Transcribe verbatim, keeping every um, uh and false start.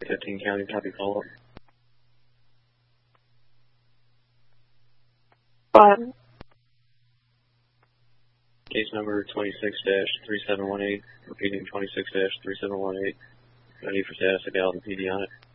fifteen County, copy follow-up. Five. Case number twenty-six dash three seven one eight, repeating twenty-six dash three seven one eight. No need for status of Gallatin P D on it.